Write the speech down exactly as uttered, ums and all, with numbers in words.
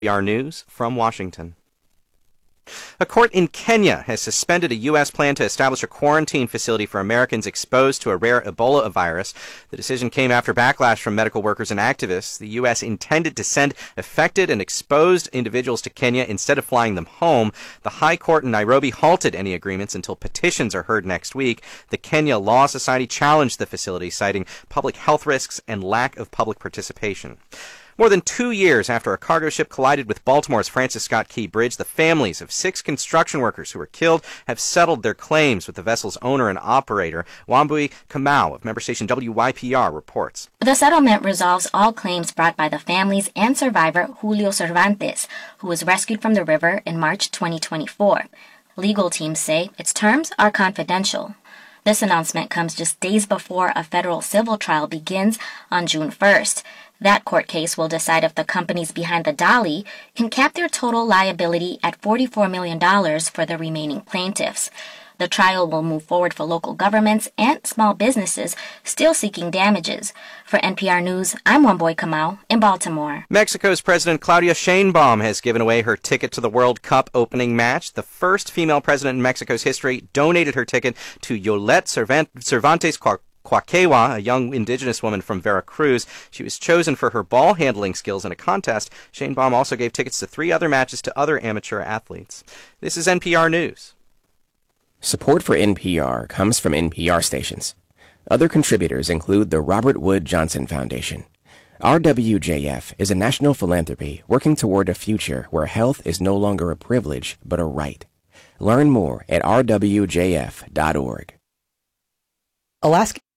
N P R News from Washington. A court in Kenya has suspended a U S plan to establish a quarantine facility for Americans exposed to a rare Ebola virus. The decision came after backlash from medical workers and activists. The U S intended to send affected and exposed individuals to Kenya instead of flying them home. The High Court in Nairobi halted any agreements until petitions are heard next week. The Kenya Law Society challenged the facility, citing public health risks and lack of public participation. More than two years after a cargo ship collided with Baltimore's Francis Scott Key Bridge, the families of six construction workers who were killed have settled their claims with the vessel's owner and operator. Wambui Kamau of member station W Y P R reports. The settlement resolves all claims brought by the families and survivor Julio Cervantes, who was rescued from the river in March twenty twenty-four. Legal teams say its terms are confidential. This announcement comes just days before a federal civil trial begins on June first. That court case will decide if the companies behind the Dali can cap their total liability at forty-four million dollars for the remaining plaintiffs. The trial will move forward for local governments and small businesses still seeking damages. For N P R News, I'm Wambui Kamau in Baltimore. Mexico's President Claudia Sheinbaum has given away her ticket to the World Cup opening match. The first female president in Mexico's history donated her ticket to Yolette Cervantes Quaquewa, a young indigenous woman from Veracruz. She was chosen for her ball handling skills in a contest. Sheinbaum also gave tickets to three other matches to other amateur athletes. This is N P R News. Support for N P R comes from N P R stations. Other contributors include the Robert Wood Johnson Foundation. R W J F is a national philanthropy working toward a future where health is no longer a privilege but a right. Learn more at r w j f dot org. Alaska